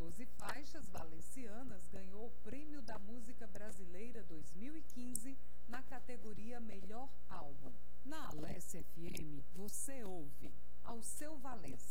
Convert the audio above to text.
12 faixas valencianas, ganhou o Prêmio da Música Brasileira 2015 na categoria Melhor Álbum. Na Alesse FM, você ouve Alceu Valença.